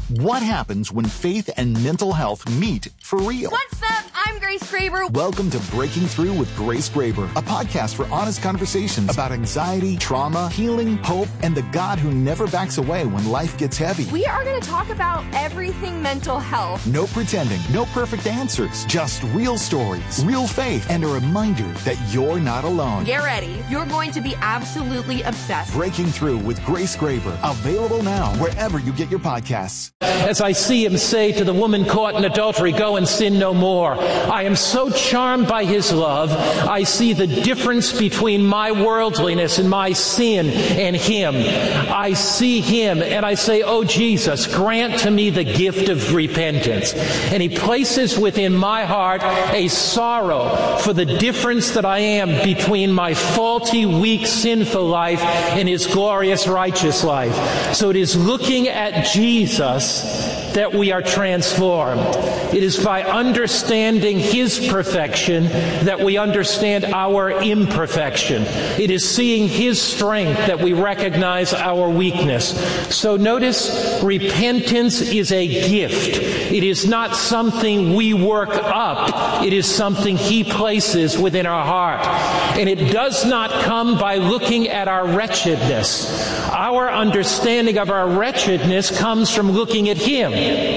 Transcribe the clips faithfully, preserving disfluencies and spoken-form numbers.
What happens when faith and mental health meet for real? What's up? I'm Grace Graber. Welcome to Breaking Through with Grace Graber, a podcast for honest conversations about anxiety, trauma, healing, hope, and the God who never backs away when life gets heavy. We are going to talk about everything mental health. No pretending, no perfect answers, just real stories, real faith, and a reminder that you're not alone. Get ready. You're going to be absolutely obsessed. Breaking Through with Grace Graber, available now wherever you get your podcasts. As I see him say to the woman caught in adultery, go and sin no more. I am so charmed by his love. I see the difference between my worldliness and my sin and him. I see him and I say, oh Jesus, grant to me the gift of repentance. And he places within my heart a sorrow for the difference that I am between my faulty, weak, sinful life and his glorious, righteous life. So it is looking at Jesus that we are transformed. It is by understanding his perfection that we understand our imperfection. It is seeing his strength that we recognize our weakness. So notice, repentance is a gift. It is not something we work up. It is something he places within our heart. And it does not come by looking at our wretchedness. Our understanding of our wretchedness comes from looking at him.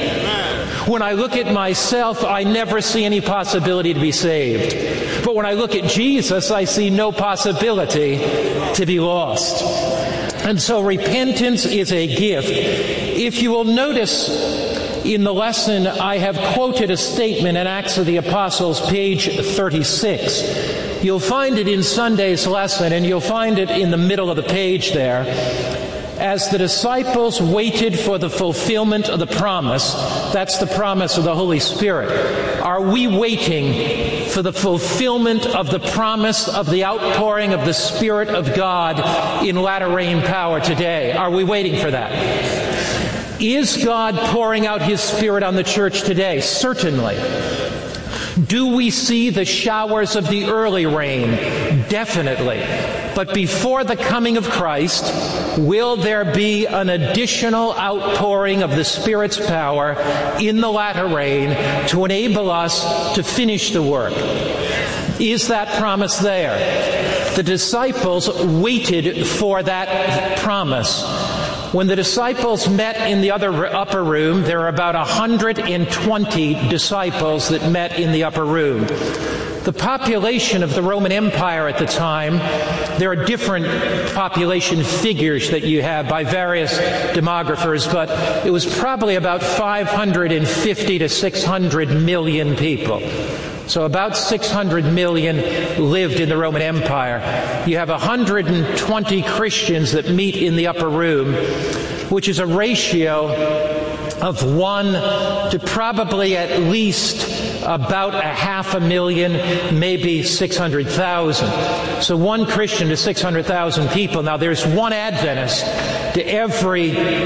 When I look at myself, I never see any possibility to be saved. But when I look at Jesus, I see no possibility to be lost. And so repentance is a gift. If you will notice in the lesson, I have quoted a statement in Acts of the Apostles, page thirty-six. You'll find it in Sunday's lesson, and you'll find it in the middle of the page there. As the disciples waited for the fulfillment of the promise, that's the promise of the Holy Spirit. Are we waiting for the fulfillment of the promise of the outpouring of the Spirit of God in latter rain power today? Are we waiting for that? Is God pouring out his Spirit on the church today? Certainly. Do we see the showers of the early rain? Definitely. But before the coming of Christ, will there be an additional outpouring of the Spirit's power in the latter rain to enable us to finish the work? Is that promise there? The disciples waited for that promise. When the disciples met in the other upper room, there were about one hundred twenty disciples that met in the upper room. The population of the Roman Empire at the time, there are different population figures that you have by various demographers, but it was probably about five hundred fifty to six hundred million people. So about six hundred million lived in the Roman Empire. You have one hundred twenty Christians that meet in the upper room, which is a ratio of one to probably at least about a half a million, maybe six hundred thousand. So one Christian to six hundred thousand people. Now there's one Adventist to every,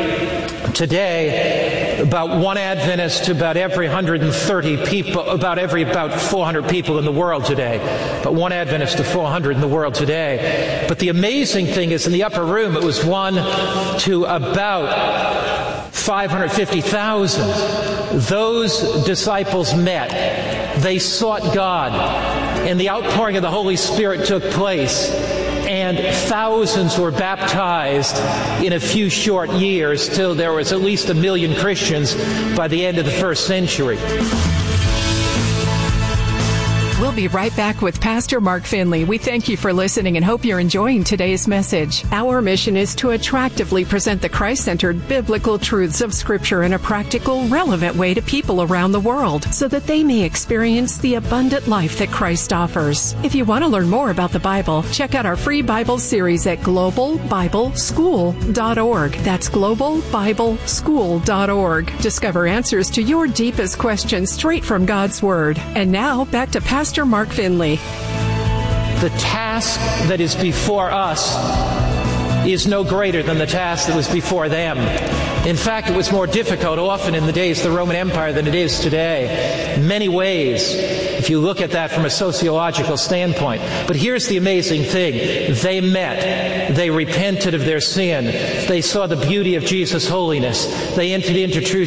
today, about one Adventist to about every one hundred thirty people, about every about four hundred people in the world today. But one Adventist to four hundred in the world today. But the amazing thing is in the upper room it was one to about five hundred fifty thousand. Those disciples met. They sought God. And the outpouring of the Holy Spirit took place. And thousands were baptized in a few short years till there was at least a million Christians by the end of the first century. We'll be right back with Pastor Mark Finley. We thank you for listening and hope you're enjoying today's message. Our mission is to attractively present the Christ-centered biblical truths of Scripture in a practical, relevant way to people around the world so that they may experience the abundant life that Christ offers. If you want to learn more about the Bible, check out our free Bible series at global bible school dot org. That's global bible school dot org. Discover answers to your deepest questions straight from God's Word. And now, back to Pastor Pastor Mark Finley. The task that is before us is no greater than the task that was before them. In fact, it was more difficult often in the days of the Roman Empire than it is today. In many ways, if you look at that from a sociological standpoint. But here's the amazing thing. They met. They repented of their sin. They saw the beauty of Jesus' holiness. They entered into true